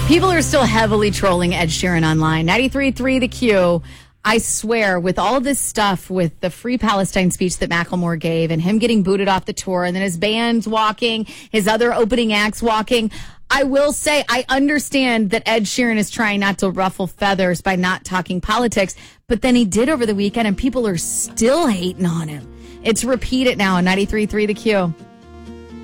People are still heavily trolling Ed Sheeran online. 93.3 The Q. I swear, with all this stuff with the Free Palestine speech that Macklemore gave and him getting booted off the tour and then his band's walking, his other opening acts walking, I will say I understand that Ed Sheeran is trying not to ruffle feathers by not talking politics, but then he did over the weekend and people are still hating on him. It's Repeat It now on 93.3 The Q.